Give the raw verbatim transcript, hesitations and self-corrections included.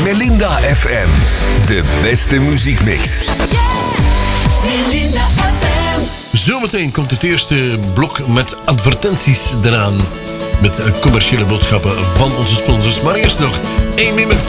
Melinda F M. De beste muziekmix. Melinda F M. Zometeen komt het eerste blok met advertenties eraan. Met commerciële boodschappen van onze sponsors. Maar eerst nog één minuut.